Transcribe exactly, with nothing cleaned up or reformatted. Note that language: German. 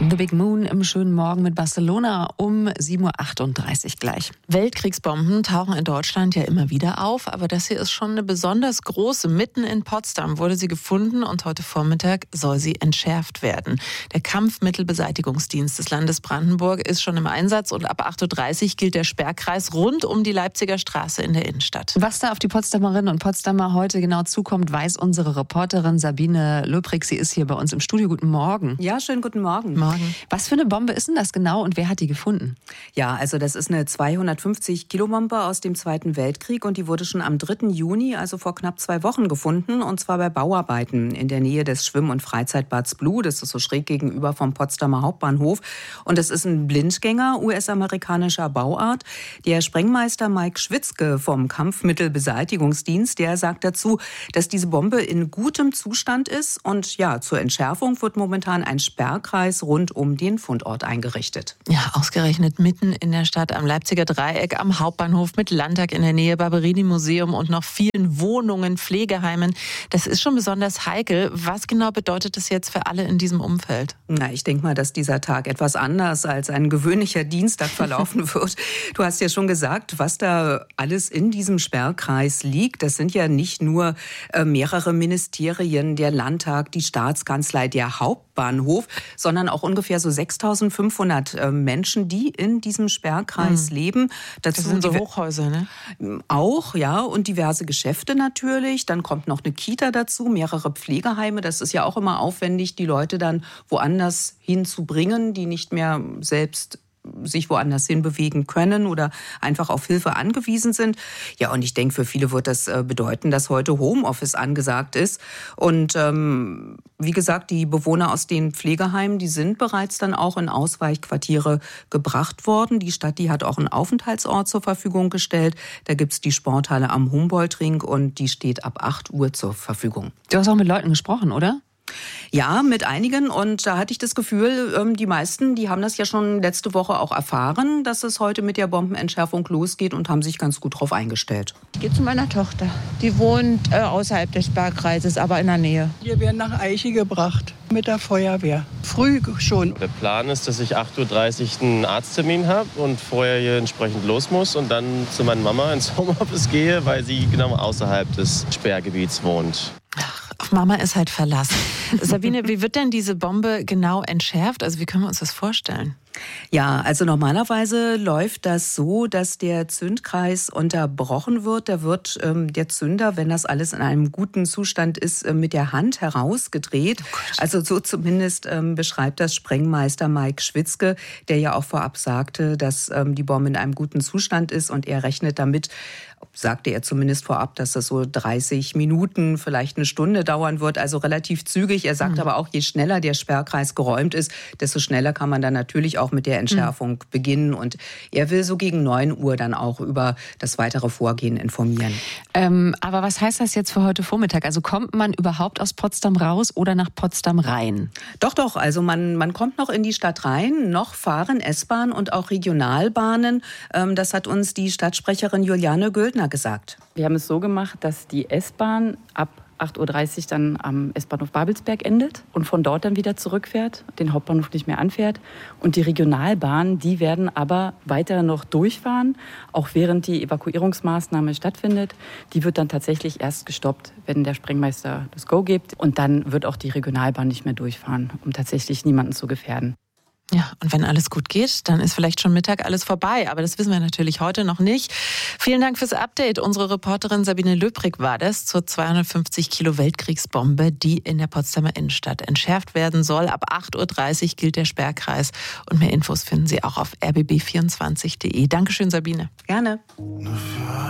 The Big Moon im schönen Morgen mit Barcelona um sieben Uhr achtunddreißig gleich. Weltkriegsbomben tauchen in Deutschland ja immer wieder auf, aber das hier ist schon eine besonders große. Mitten in Potsdam wurde sie gefunden und heute Vormittag soll sie entschärft werden. Der Kampfmittelbeseitigungsdienst des Landes Brandenburg ist schon im Einsatz und ab acht Uhr dreißig gilt der Sperrkreis rund um die Leipziger Straße in der Innenstadt. Was da auf die Potsdamerinnen und Potsdamer heute genau zukommt, weiß unsere Reporterin Sabine Löbrig. Sie ist hier bei uns im Studio. Guten Morgen. Ja, schönen guten Morgen. Morgen. Was für eine Bombe ist denn das genau und wer hat die gefunden? Ja, also das ist eine zweihundertfünfzig Kilo Bombe aus dem Zweiten Weltkrieg und die wurde schon am dritten Juni, also vor knapp zwei Wochen, gefunden und zwar bei Bauarbeiten in der Nähe des Schwimm- und Freizeitbads Blue. Das ist so schräg gegenüber vom Potsdamer Hauptbahnhof und das ist ein Blindgänger U S-amerikanischer Bauart. Der Sprengmeister Mike Schwitzke vom Kampfmittelbeseitigungsdienst, der sagt dazu, dass diese Bombe in gutem Zustand ist und ja, zur Entschärfung wird momentan ein Sperrkreis rund um den Fundort eingerichtet. Ja, ausgerechnet mitten in der Stadt am Leipziger Dreieck, am Hauptbahnhof mit Landtag in der Nähe, Barberini-Museum und noch vielen Wohnungen, Pflegeheimen. Das ist schon besonders heikel. Was genau bedeutet das jetzt für alle in diesem Umfeld? Na, ich denke mal, dass dieser Tag etwas anders als ein gewöhnlicher Dienstag verlaufen wird. Du hast ja schon gesagt, was da alles in diesem Sperrkreis liegt. Das sind ja nicht nur äh, mehrere Ministerien, der Landtag, die Staatskanzlei, der Hauptbahnhof, sondern auch ungefähr so sechstausendfünfhundert äh, Menschen, die in diesem Sperrkreis mhm. leben. Dazu das sind so Hochhäuser, ne? Auch, ja, und diverse Geschäfte natürlich. Dann kommt noch eine Kita dazu, mehrere Pflegeheime. Das ist ja auch immer aufwendig, die Leute dann woanders hinzubringen, die nicht mehr selbst sich woanders hin bewegen können oder einfach auf Hilfe angewiesen sind. Ja, und ich denke, für viele wird das bedeuten, dass heute Homeoffice angesagt ist. Und ähm, wie gesagt, die Bewohner aus den Pflegeheimen, die sind bereits dann auch in Ausweichquartiere gebracht worden. Die Stadt, die hat auch einen Aufenthaltsort zur Verfügung gestellt. Da gibt's die Sporthalle am Humboldtring und die steht ab acht Uhr zur Verfügung. Du hast auch mit Leuten gesprochen, oder? Ja, mit einigen und da hatte ich das Gefühl, die meisten, die haben das ja schon letzte Woche auch erfahren, dass es heute mit der Bombenentschärfung losgeht und haben sich ganz gut drauf eingestellt. Ich gehe zu meiner Tochter. Die wohnt äh, außerhalb des Sperrkreises, aber in der Nähe. Wir werden nach Eiche gebracht mit der Feuerwehr. Früh schon. Der Plan ist, dass ich acht Uhr dreißig einen Arzttermin habe und vorher hier entsprechend los muss und dann zu meiner Mama ins Homeoffice gehe, weil sie genau außerhalb des Sperrgebiets wohnt. Ach, auf Mama ist halt Verlass. Sabine, wie wird denn diese Bombe genau entschärft? Also wie können wir uns das vorstellen? Ja, also normalerweise läuft das so, dass der Zündkreis unterbrochen wird. Da wird ähm, der Zünder, wenn das alles in einem guten Zustand ist, äh, mit der Hand herausgedreht. Oh, also so zumindest ähm, beschreibt das Sprengmeister Mike Schwitzke, der ja auch vorab sagte, dass ähm, die Bombe in einem guten Zustand ist und er rechnet damit, sagte er zumindest vorab, dass das so dreißig Minuten, vielleicht eine Stunde dauern wird, also relativ zügig. Er sagt mhm. aber auch, je schneller der Sperrkreis geräumt ist, desto schneller kann man dann natürlich auch mit der Entschärfung mhm. beginnen. Und er will so gegen neun Uhr dann auch über das weitere Vorgehen informieren. Ähm, aber was heißt das jetzt für heute Vormittag? Also kommt man überhaupt aus Potsdam raus oder nach Potsdam rein? Doch, doch. Also man, man kommt noch in die Stadt rein. Noch fahren S-Bahn und auch Regionalbahnen. Ähm, das hat uns die Stadtsprecherin Juliane Güldner gesagt. Wir haben es so gemacht, dass die S-Bahn ab acht Uhr dreißig dann am S-Bahnhof Babelsberg endet und von dort dann wieder zurückfährt, den Hauptbahnhof nicht mehr anfährt. Und die Regionalbahnen, die werden aber weiter noch durchfahren, auch während die Evakuierungsmaßnahme stattfindet. Die wird dann tatsächlich erst gestoppt, wenn der Sprengmeister das Go gibt. Und dann wird auch die Regionalbahn nicht mehr durchfahren, um tatsächlich niemanden zu gefährden. Ja, und wenn alles gut geht, dann ist vielleicht schon Mittag alles vorbei. Aber das wissen wir natürlich heute noch nicht. Vielen Dank fürs Update. Unsere Reporterin Sabine Löbrig war das zur zweihundertfünfzig Kilo Weltkriegsbombe, die in der Potsdamer Innenstadt entschärft werden soll. Ab acht Uhr dreißig gilt der Sperrkreis. Und mehr Infos finden Sie auch auf r b b vierundzwanzig punkt d e. Dankeschön, Sabine. Gerne.